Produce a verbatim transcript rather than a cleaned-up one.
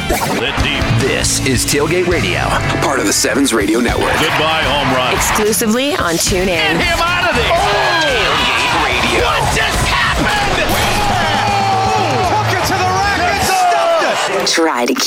Lit deep. This is Tailgate Radio, part of the Sevens Radio Network. Goodbye, home run. Exclusively on TuneIn. Get him out of there. Oh! Tailgate Radio. What just happened? Took it to the rack and stuffed it. Try to keep